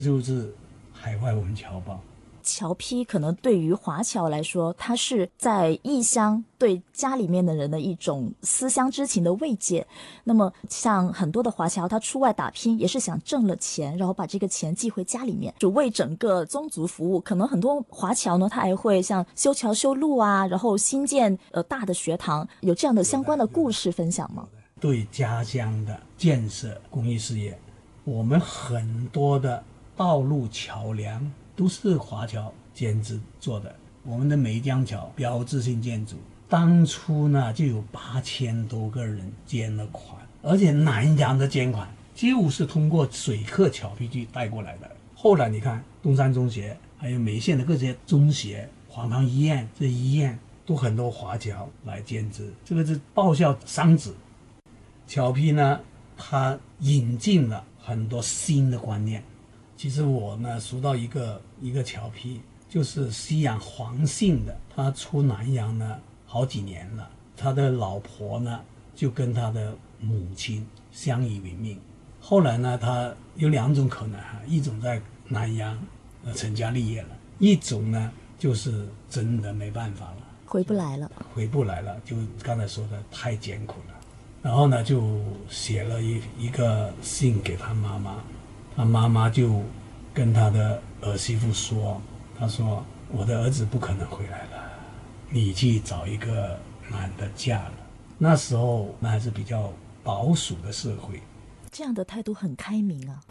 就是海外文侨胞。 侨批可能对于华侨来说，它是在异乡对家里面的人的一种思乡之情的慰藉。那么像很多的华侨，他出外打拼也是想挣了钱，然后把这个钱寄回家里面，就为整个宗族服务。可能很多华侨呢，他还会像修桥修路啊，然后新建大的学堂，有这样的相关的故事分享吗？ 对家乡的建设公益事业，我们很多的道路桥梁都是华侨兼职做的。我们的梅江桥标志性建筑，当初呢就有8000多个人捐了款，而且南洋的捐款就是通过水客侨批去带过来的。后来你看东山中学，还有梅县的各些中学、黄塘医院，这医院都很多华侨来兼职，这个是报效商子。侨批呢，它引进了很多新的观念。其实我呢熟到一个侨批，就是西洋黄姓的，他出南洋呢好几年了，他的老婆呢就跟他的母亲相依为命。后来呢，他有2种可能一种在南洋成家立业了，一种呢就是真的没办法了，回不来了，就刚才说的太艰苦了。然后呢，就写了一个信给他妈妈，他妈妈就跟他的儿媳妇说，他说我的儿子不可能回来了，你去找一个男的嫁了。那时候那还是比较保守的社会， 这样的态度很开明啊。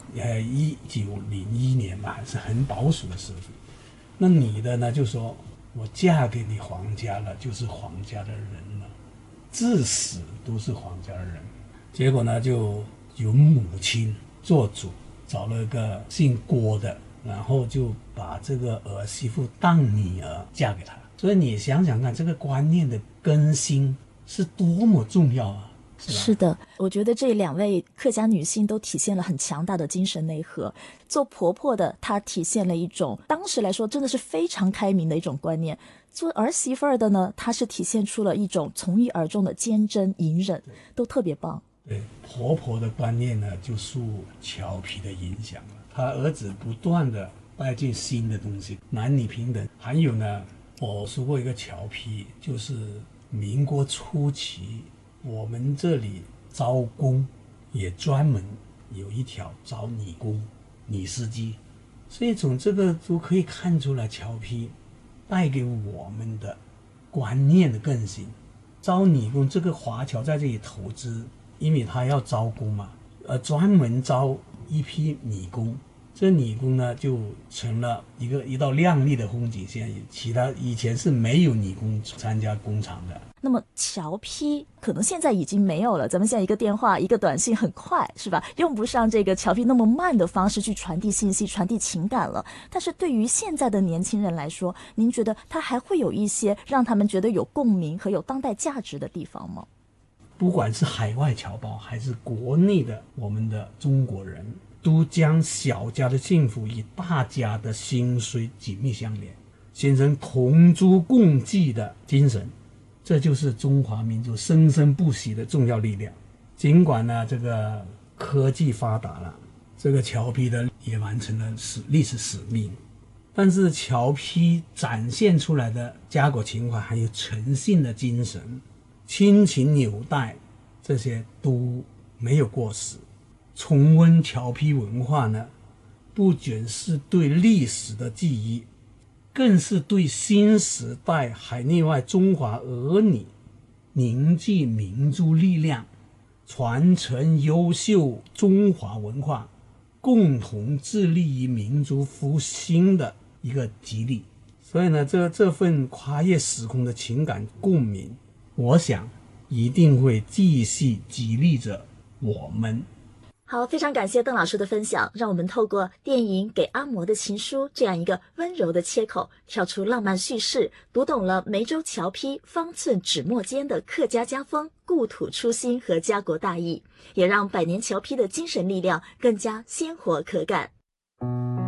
1901年吧，还是很保守的社会。那女的呢就说，我嫁给你皇家了，就是皇家的人了，至死都是皇家人。结果呢，就由母亲做主，找了个姓郭的，然后就把这个儿媳妇当女儿嫁给他。所以你想想看，这个观念的更新是多么重要啊！ 是的，我觉得这2位客家女性都体现了很强大的精神内核。做婆婆的，她体现了一种当时来说真的是非常开明的一种观念；做儿媳妇儿的呢，她是体现出了一种从一而终的坚贞隐忍，都特别棒。 对，婆婆的观念呢，就受侨批的影响了。她儿子不断的带进新的东西，男女平等。还有呢，我说过一个侨批，就是民国初期，我们这里招工也专门有一条招女工、女司机，所以从这个都可以看出来，侨批带给我们的观念的更新。招女工，这个华侨在这里投资，因为他要招工嘛，专门招一批女工。这女工呢，就成了一道亮丽的风景线。其他以前是没有女工参加工厂的。 那么侨批可能现在已经没有了，咱们现在一个电话一个短信很快，是吧？用不上这个侨批那么慢的方式去传递信息、传递情感了。但是对于现在的年轻人来说，您觉得它还会有一些让他们觉得有共鸣和有当代价值的地方吗？ 不管是海外侨胞还是国内的我们的中国人，都将小家的幸福与大家的兴衰紧密相连，形成同舟共济的精神。这就是中华民族生生不息的重要力量。尽管呢，这个科技发达了，这个侨批的也完成了历史使命，但是侨批展现出来的家国情怀还有诚信的精神、亲情纽带，这些都没有过时。重温侨批文化呢，不仅是对历史的记忆，更是对新时代海内外中华儿女凝聚民族力量、传承优秀中华文化、共同致力于民族复兴的一个激励。所以呢，这份跨越时空的情感共鸣，我想一定会继续激励着我们。 好，非常感谢邓老师的分享，让我们透过电影《给阿嬷的情书》这样一个温柔的切口，跳出浪漫叙事，读懂了梅州侨批方寸纸墨间的客家家风、故土初心和家国大义，也让百年侨批的精神力量更加鲜活可感。